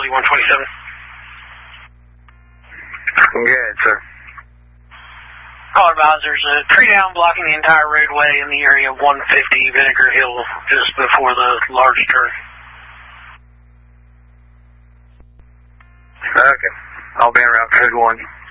Visibility 127. Good, sir. Call advise, there's a tree down blocking the entire roadway in the area of 150 Vinegar Hill, just before the large turn. Okay. I'll be around code 1.